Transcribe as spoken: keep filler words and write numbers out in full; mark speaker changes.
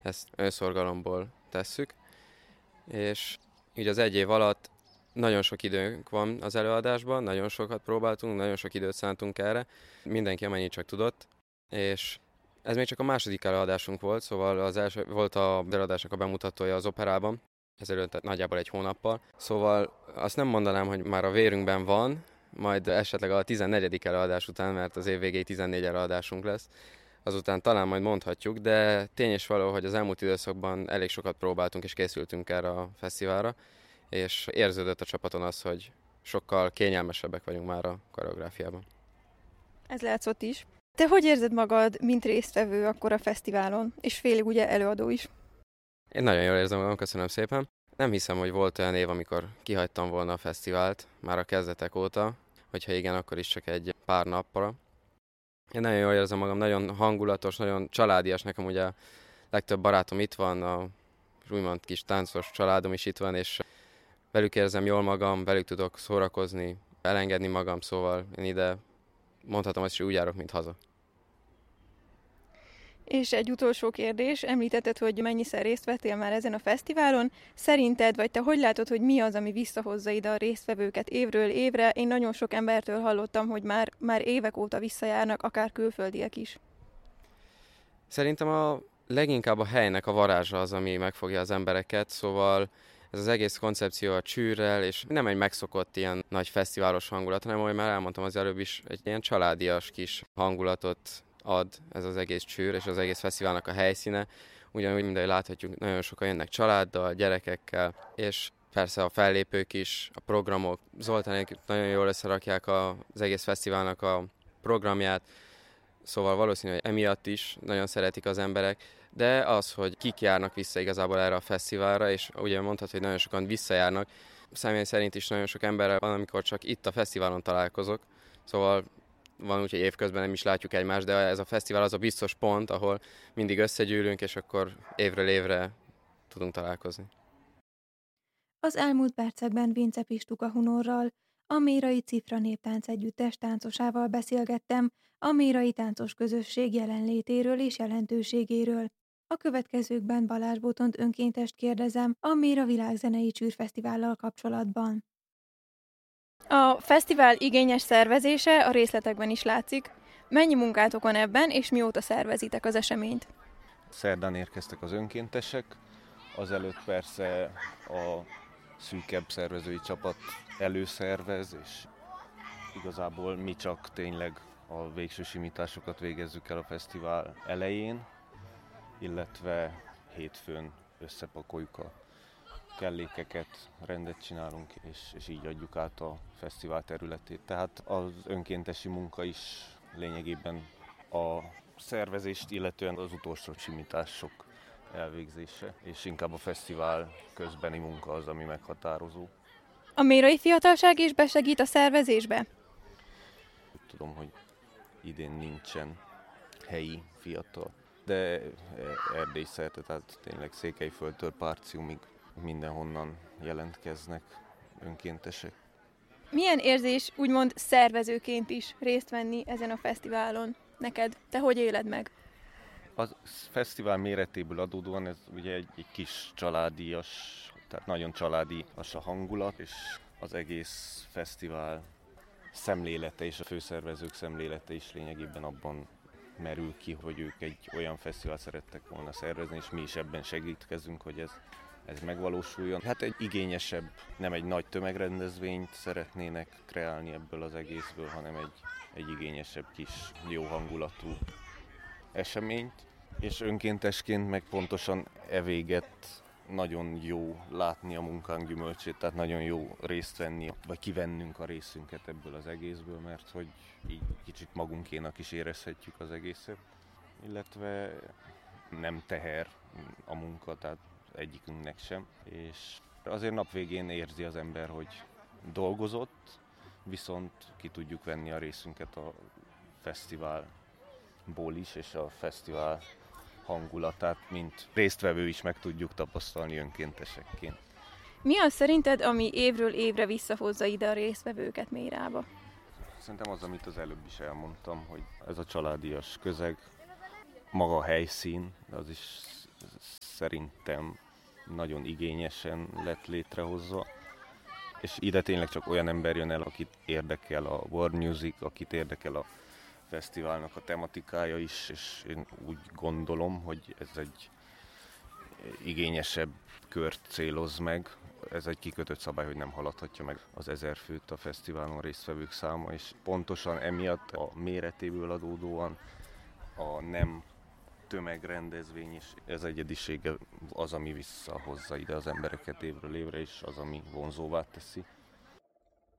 Speaker 1: ezt önszorgalomból tesszük, és így az egy év alatt nagyon sok időnk van az előadásban, nagyon sokat próbáltunk, nagyon sok időt szántunk erre, mindenki amennyit csak tudott, és ez még csak a második előadásunk volt, szóval az első volt az előadásnak a bemutatója az operában, ezelőtt nagyjából egy hónappal, szóval azt nem mondanám, hogy már a vérünkben van, majd esetleg a tizennegyedik előadás után, mert az év végéig tizennégy előadásunk lesz, azután talán majd mondhatjuk, de tény és való, hogy az elmúlt időszakban elég sokat próbáltunk és készültünk erre a fesztiválra, és érződött a csapaton az, hogy sokkal kényelmesebbek vagyunk már a koreográfiában.
Speaker 2: Ez látszott is. Te hogy érzed magad, mint résztvevő akkor a fesztiválon, és félig ugye előadó is?
Speaker 1: Én nagyon jól érzem magam, köszönöm szépen. Nem hiszem, hogy volt olyan év, amikor kihagytam volna a fesztivált, már a kezdetek óta, hogyha igen, akkor is csak egy pár nappal. Én nagyon jól érzem magam, nagyon hangulatos, nagyon családias, nekem ugye a legtöbb barátom itt van, a úgymond kis táncos családom is itt van, és velük érzem jól magam, velük tudok szórakozni, elengedni magam, szóval én ide mondhatom azt, hogy úgy járok, mint haza.
Speaker 2: És egy utolsó kérdés, említetted, hogy mennyiszer részt vettél már ezen a fesztiválon. Szerinted, vagy te hogy látod, hogy mi az, ami visszahozza ide a résztvevőket évről évre? Én nagyon sok embertől hallottam, hogy már, már évek óta visszajárnak, akár külföldiek is.
Speaker 1: Szerintem a leginkább a helynek a varázsa az, ami megfogja az embereket, szóval ez az egész koncepció a csűrrel, és nem egy megszokott ilyen nagy fesztiválos hangulat, hanem ahogy már elmondtam az előbb is, egy ilyen családias kis hangulatot ad ez az egész csűr, és az egész fesztiválnak a helyszíne. Ugyanúgy, mint ahogy láthatjuk, nagyon sokan jönnek családdal, gyerekekkel, és persze a fellépők is, a programok. Zoltánék nagyon jól összerakják az egész fesztiválnak a programját, szóval valószínű, hogy emiatt is nagyon szeretik az emberek, de az, hogy kik járnak vissza igazából erre a fesztiválra, és ugye mondhatod, hogy nagyon sokan visszajárnak, személy szerint is nagyon sok emberrel van, amikor csak itt a fesztiválon találkozok, szóval van úgy, hogy évközben nem is látjuk egymást, de ez a fesztivál az a biztos pont, ahol mindig összegyűlünk, és akkor évről évre tudunk találkozni.
Speaker 3: Az elmúlt percekben Vince Pistuka Hunorral, a Mérai Cifra Néptánc Együttes táncosával beszélgettem a mérai táncos közösség jelenlétéről és jelentőségéről. A következőkben Balázs Botont önkéntest kérdezem a Méra Világzenei Csűrfesztivállal kapcsolatban.
Speaker 2: A fesztivál igényes szervezése a részletekben is látszik. Mennyi munkátok van ebben, és mióta szervezitek az eseményt?
Speaker 4: Szerdán érkeztek az önkéntesek, azelőtt persze a szűkebb szervezői csapat előszervez, és igazából mi csak tényleg a végső simításokat végezzük el a fesztivál elején, illetve hétfőn összepakoljuk a kellékeket, rendet csinálunk, és, és így adjuk át a fesztivál területét. Tehát az önkéntesi munka is lényegében a szervezést, illetően az utolsó simítások elvégzése, és inkább a fesztivál közbeni munka az, ami meghatározó.
Speaker 2: A mérai fiatalság is besegít a szervezésbe?
Speaker 4: Tudom, hogy idén nincsen helyi fiatal, de Erdély szerte, tehát tényleg Székelyföldtől Párciumig mindenhonnan jelentkeznek önkéntesek.
Speaker 2: Milyen érzés úgymond szervezőként is részt venni ezen a fesztiválon? Neked? Te hogy éled meg?
Speaker 4: A fesztivál méretéből adódóan ez ugye egy, egy kis családias, tehát nagyon családi a hangulat, és az egész fesztivál szemlélete és a főszervezők szemlélete is lényegében abban merül ki, hogy ők egy olyan fesztivált szerettek volna szervezni, és mi is ebben segítkezünk, hogy ez, ez megvalósuljon. Hát egy igényesebb, nem egy nagy tömegrendezvényt szeretnének kreálni ebből az egészből, hanem egy, egy igényesebb kis jó hangulatú eseményt, és önkéntesként meg pontosan evéget nagyon jó látni a munkánk gyümölcsét, tehát nagyon jó részt venni, vagy kivennünk a részünket ebből az egészből, mert hogy így kicsit magunkénak is érezhetjük az egészet, illetve nem teher a munka, tehát egyikünknek sem, és azért nap végén érzi az ember, hogy dolgozott, viszont ki tudjuk venni a részünket a fesztiválból is, és a fesztivál hangulatát, mint résztvevő is meg tudjuk tapasztalni önkéntesekként.
Speaker 2: Mi az szerinted, ami évről évre visszahozza ide a résztvevőket Mérába?
Speaker 4: Szerintem az, amit az előbb is elmondtam, hogy ez a családias közeg, maga a helyszín, az is szerintem nagyon igényesen lett létrehozva, és ide tényleg csak olyan ember jön el, akit érdekel a world music, akit érdekel a fesztiválnak a tematikája is, és én úgy gondolom, hogy ez egy igényesebb kört céloz meg. Ez egy kikötött szabály, hogy nem haladhatja meg az ezer főt a fesztiválon résztvevők száma, és pontosan emiatt a méretéből adódóan a nem tömegrendezvény is, ez egyedisége az, ami visszahozza ide az embereket évről évre, és az, ami vonzóvá teszi.